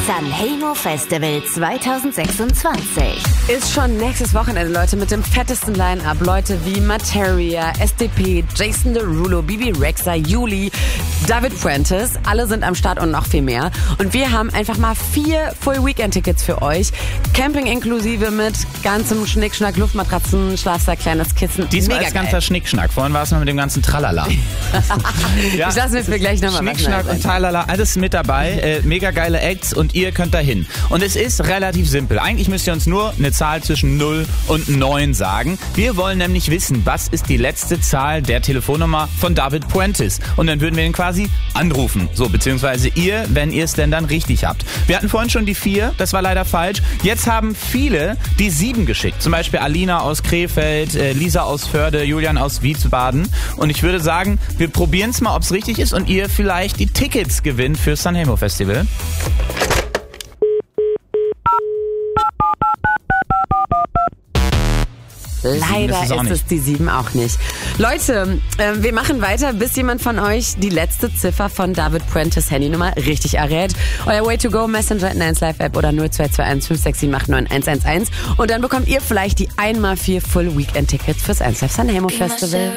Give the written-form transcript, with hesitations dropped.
Sanremo Festival 2026. Ist schon nächstes Wochenende, Leute, mit dem fettesten Line-Up. Leute wie Materia, SDP, Jason Derulo, Bibi Rexha, Juli, David Fuentes. Alle sind am Start und noch viel mehr. Und wir haben einfach mal 4 Full-Weekend-Tickets für euch. Camping inklusive mit ganzem Schnickschnack, Luftmatratzen, Schlafsack, kleines Kissen. Diesmal Mega ist ganzer Schnickschnack. Vorhin war es noch mit dem ganzen Tralala. Ja, ich lasse mir für gleich nochmal was Schnickschnack und Tralala, alles mit dabei. Mega geile Acts und ihr könnt dahin. Und es ist relativ simpel. Eigentlich müsst ihr uns nur eine Zahl zwischen 0 und 9 sagen. Wir wollen nämlich wissen, was ist die letzte Zahl der Telefonnummer von David Fuentes. Und dann würden wir ihn quasi anrufen. So, beziehungsweise ihr, wenn ihr es denn dann richtig habt. Wir hatten vorhin schon die 4, das war leider falsch. Jetzt haben viele die 7 geschickt. Zum Beispiel Alina aus Krefeld, Lisa aus Förde, Julian aus Wiesbaden. Und ich würde sagen, wir probieren es mal, ob es richtig ist und ihr vielleicht die Tickets gewinnt fürs Sanremo Festival. Leider ist es die 7 auch nicht. Leute, wir machen weiter, bis jemand von euch die letzte Ziffer von David Fuentes Handynummer richtig errät. Euer Way to Go Messenger in 1 Live App oder 0221 567 89111. Und dann bekommt ihr vielleicht die 1x4 Full Weekend Tickets fürs 1 Live Sanremo Festival.